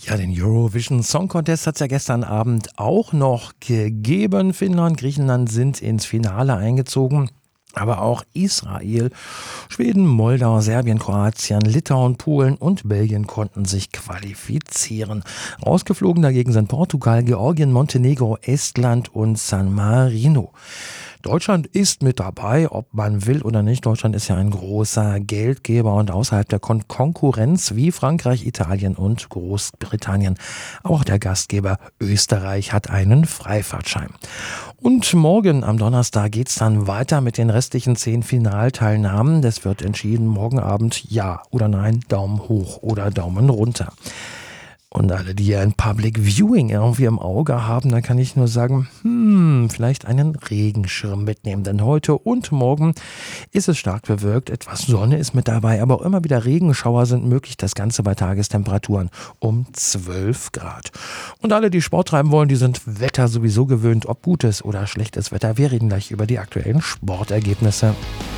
Ja, den Eurovision Song Contest hat es ja gestern Abend auch noch gegeben. Finnland, Griechenland sind ins Finale eingezogen. Aber auch Israel, Schweden, Moldau, Serbien, Kroatien, Litauen, Polen und Belgien konnten sich qualifizieren. Rausgeflogen dagegen sind Portugal, Georgien, Montenegro, Estland und San Marino. Deutschland ist mit dabei, ob man will oder nicht. Deutschland ist ja ein großer Geldgeber und außerhalb der Konkurrenz wie Frankreich, Italien und Großbritannien. Auch der Gastgeber Österreich hat einen Freifahrtschein. Und morgen am Donnerstag geht's dann weiter mit den restlichen 10 Finalteilnahmen. Das wird entschieden morgen Abend ja oder nein, Daumen hoch oder Daumen runter. Und alle, die ja ein Public Viewing irgendwie im Auge haben, da kann ich nur sagen, vielleicht einen Regenschirm mitnehmen. Denn heute und morgen ist es stark bewölkt, etwas Sonne ist mit dabei, aber auch immer wieder Regenschauer sind möglich. Das Ganze bei Tagestemperaturen um 12 Grad. Und alle, die Sport treiben wollen, die sind Wetter sowieso gewöhnt, ob gutes oder schlechtes Wetter. Wir reden gleich über die aktuellen Sportergebnisse.